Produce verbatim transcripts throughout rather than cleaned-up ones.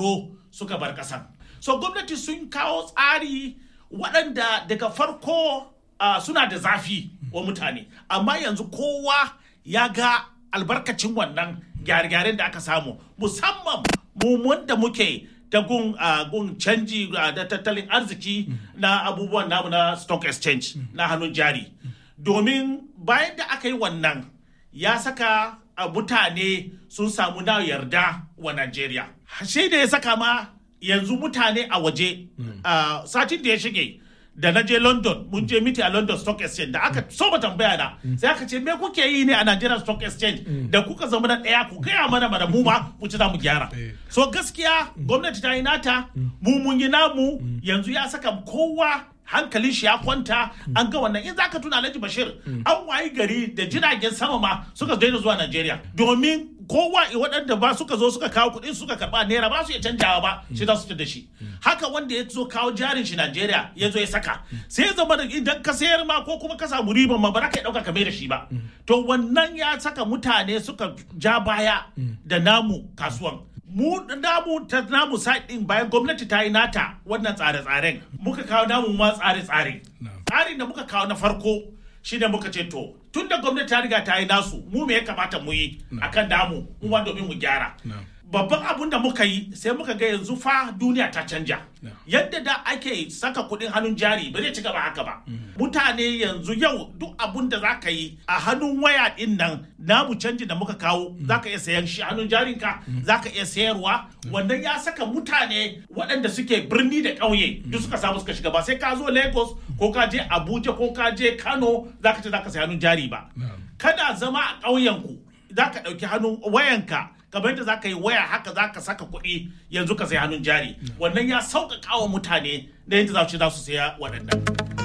tsoro suka bar ƙasan. So gwamnati sun kawo tsari waɗanda daga farko uh, suna da zafi wa mutane, amma yanzu kowa ya ga albarkacin wannan gyare-gyaren da aka samu, musamman mu da muke ta gun, uh, gun canji uh, da tattalin arziki na abubuwan namu na stock exchange na hannun jari. Domin bayan da aka yi wannan ya saka uh, mutane sun samu na yarda wa Najeriya. Shi da ya saka ma yanzu mutane a waje uh, satin da ya shige da na je London, mun je miti a London Stock Exchange da aka so ba tambaya na sai aka ce me kuke yi ne a Nigerian Stock Exchange da kuka zama na ɗaya ku gaya mana mana mu ma mu ci za mu gyara. So gaskiya gwamnati ta yi nata, mu mun yi namu, yanzu ya saka kowa hankalin shi ya kwanta. An ga wannan, in zaka tuna Alhaji Bashir an wayi gari da jiragen sama ma suka daina zuwa Najeriya domin kowa waɗanda ba suka zo suka kawo kuɗin suka karɓa naira ba su iya canjawa ba shi za su da shi. Haka wanda ya zo kawo jarin shi Najeriya ya zo ya saka sai ya zama da idan ka sayar ma ko kuma ka samu riban ma ba za ka ɗauka ka mai da shi ba. To wannan ya saka mutane suka ja baya da namu kasuwan. Mu namu ta namu side din bayan gwamnati ta yi nata wannan tsare-tsaren muka kawo namu ma tsare-tsare. Tsarin da muka kawo na farko shi ne muka ce to tun da gwamnati ta riga ta yi nasu mu me ya kamata mu yi akan damu mu ma domin mu gyara. Babban abun da muka yi sai muka ga yanzu fa duniya ta canja. Yadda da ake saka kuɗin hannun jari ba zai ci gaba haka ba. Mutane yanzu yau duk abun da za ka yi a hannun waya ɗin nan namu canji da muka kawo za ka iya sayan shi hannun jarinka, za ka iya sayarwa. Wannan ya saka mutane waɗanda suke birni da ƙauye duk suka samu suka shiga, ba sai ka zo Lagos ko ka je Abuja ko ka je Kano za ka ce za ka sayi hannun jari ba. Kana zama a ƙauyenku za ka ɗauki hannun wayanka kamar yadda za ka yi waya haka za ka saka kuɗi yanzu ka sai hannun jari. Wannan ya sauƙaƙa wa mutane da yadda za su za su saya waɗannan.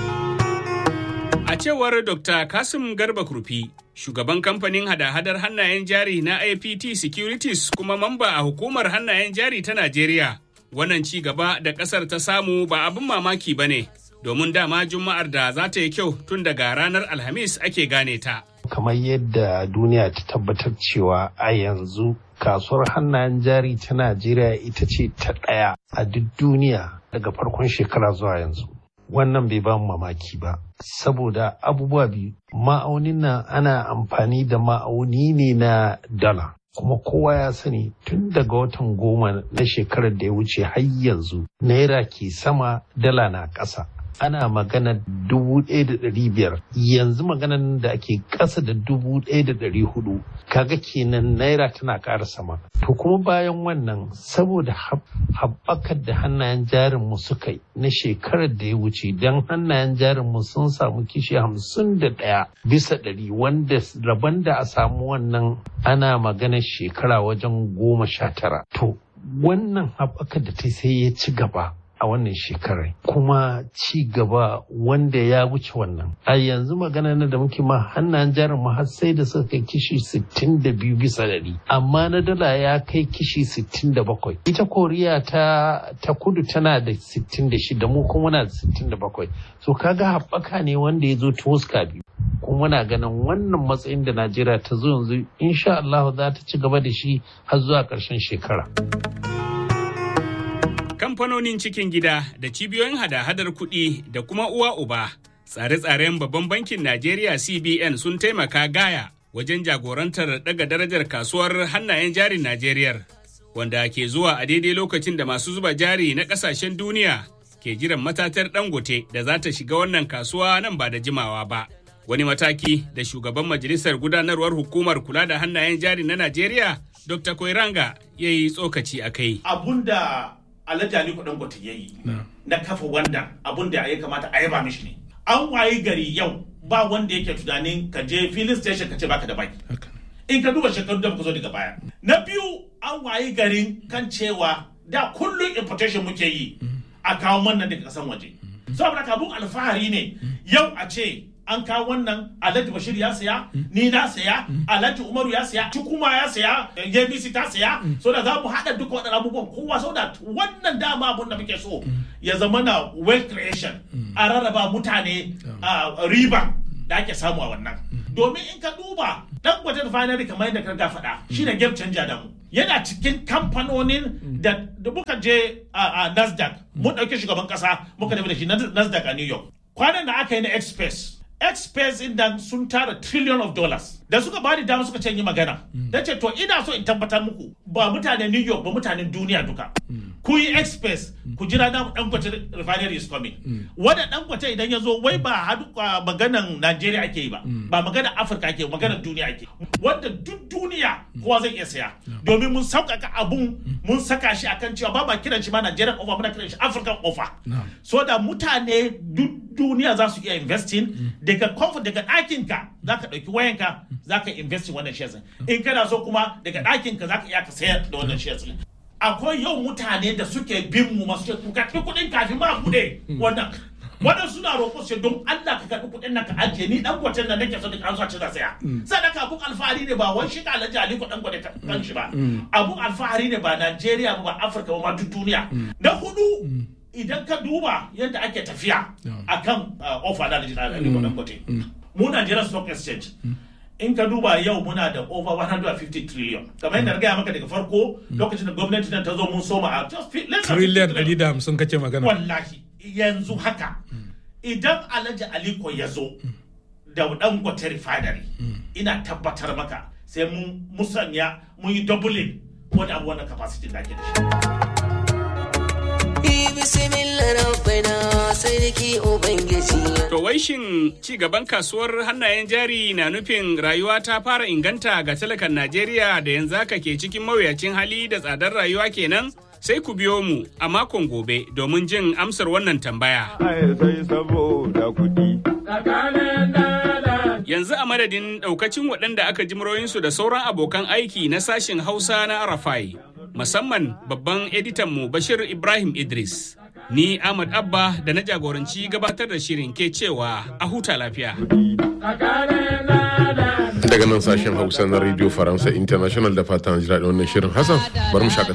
A cewar Dokta Kasim Garba Kurfi, shugaban kamfanin hada-hadar hannayen jari na I P T Securities kuma mamba a hukumar hannayen jari ta Najeriya, wannan ci gaba da ƙasar ta samu ba abin mamaki ba ne, domin dama Juma'ar da za ta yi kyau tun daga ranar Alhamis ake gane ta. Kamar yadda duniya ta tabbatar cewa a yanzu kasuwar hannayen jari ta Najeriya ita ce ta ɗaya a duk duniya daga farkon shekara zuwa yanzu. Wannan bai ba mamaki ba, saboda abubuwa biyu. Ma'aunin nan ana amfani da ma'auni ne na dala. Kuma kowa ya sani tun daga watan goma na shekarar da ya wuce har yanzu naira ke sama dala na ƙasa. Ana magana dubu ɗaya da ɗari biyar, yanzu maganan da ake ƙasa da dubu ɗaya da ɗari hudu, kaga kenan naira tana ƙara sama. To kuma bayan wannan saboda haɓakar da hannayen jarinmu suka yi na shekarar da ya wuce, don hannayen jarinmu sun samu kishi hamsin da ɗaya bisa ɗari, wanda rabon da a samu wannan ana maganar shekara wajen goma sha tara. To wannan haɓakar da ta sai ya ci gaba a wannan shekarar, kuma ci gaba wanda ya wuce wannan. A yanzu magana na da muke ma hannayen jarin mu har sai da suka kai kishi sittin da biyu bisa ɗari, amma na dala ya kai kishi sittin da bakwai. Ita Koriya ta ta kudu tana da sittin da shida, mu kuma muna da sittin da bakwai. So kaga haɓaka ne wanda ya zo ta huska biyu. Kuma muna ganin wannan matsayin da Najeriya ta zo yanzu insha Allah za ta ci gaba da shi har zuwa ƙarshen shekara. Kamfanonin cikin gida da cibiyoyin hada-hadar kuɗi da kuma uwa uba, tsare-tsaren babban bankin Najeriya C B N sun taimaka gaya wajen jagorantar daga darajar kasuwar hannayen jarin Najeriya, wanda ke zuwa a daidai lokacin da masu zuba jari na ƙasashen duniya ke jiran matatar Dangote da za ta shiga wannan kasuwa nan ba da jimawa ba. Wani mataki da shugaban majalisar gudanarwar hukumar kula da hannayen jari na Najeriya, Dokta Koiranga, ya yi tsokaci a kai. Abunda Alhaji Aliko Dangote ya yi na kafa wanda abun da ya kamata a yaba mishi ne. An wayi gari yau ba wanda yake tunanin ka je filin station ka ce baka da baki. In ka duba shekaru da muka zo daga baya. Na biyu an wayi garin kan cewa da kullum importation muke yi a kawo wannan daga kasan waje. Saboda abun alfahari ne yau a ce an kawo wannan Alhaji Bashir ya saya, ni na saya, Alhaji Umaru ya saya, Cikuma ya saya, J B C ta saya, so da za mu haɗa duka waɗannan abubuwan kowa, so da wannan dama abun da muke so ya zama na wealth creation, a rarraba mutane riba da ake samu a wannan. domin in ka duba Dangote refinery kamar yadda ka faɗa shine game changer da mu yana cikin kamfanonin da muka je a Nasdaq mun ɗauki shugaban ƙasa muka tafi da shi Nasdaq a New York kwanan da aka yi na Express Express inda sun tara trillion of dollars da suka bani dama suka ce yi magana da ce to ina so in tabbatar muku ba mutanen New York ba mutanen duniya duka ku yi Express ku jira na Dangote refinery is coming wanda Dangote idan ya zo wai ba hadu maganan Najeriya ake yi ba ba maganan Afirka ake maganan duniya ake wanda duk duniya kowa zai iya saya domin mun sauƙaƙa abun mun saka shi akan cewa ba ba kiran shi ma Nigerian offer muna kiran shi African offer so da mutane duk duniya za su iya investing daga comfort daga ɗakinka za ka ɗauki wayanka za ka invest wannan shares in kana so kuma daga ɗakinka za ka iya ka sayar da wannan shares akwai yau mutane da suke bin mu masu ku karɓi kuɗin kafin ma kuɗe wannan wannan suna roƙo sai don Allah ka karɓi kuɗin nan ka ajiye ni dan gwacen nan nake so da kansu a ci da saya sadaka abun alfahari ne ba wai shi ka Alhaji Aliko dan gwade kan shi ba abun alfahari ne ba Najeriya ba Afirka ba ma duk duniya na hudu idan ka duba yadda ake tafiya a kan offer da Aliko Dangote mu Nigeria Stock Exchange in ka duba yau muna da over one hundred fifty trillion kamar yadda gaya maka daga farko lokacin da gwamnati nan ta zo mun soma a just trillion ɗari da hamsin kace magana wallahi yanzu haka idan Alhaji Aliko ya zo da Dangote refinery ina tabbatar maka sai mun musanya mun yi doubling wani abu wannan capacity da ake da shi To wai shin ci gaban kasuwar hannayen jari na nufin rayuwa ta fara inganta ga talakan Najeriya da yanzu haka ke cikin mawuyacin hali da tsadar rayuwa kenan? Sai ku biyo mu a makon gobe domin jin amsar wannan tambaya. Yanzu a madadin ɗaukacin waɗanda aka ji muryoyinsu da sauran abokan aiki na sashin Hausa na Arafai, musamman babban editanmu Bashir Ibrahim Idris. Ni Ahmad Abba da na jagoranci gabatar da shirin ke cewa a huta lafiya. Daga nan sashen Hausa na Radio Faransa International da fatan jira da wannan shirin Hassan, bari mu shakata.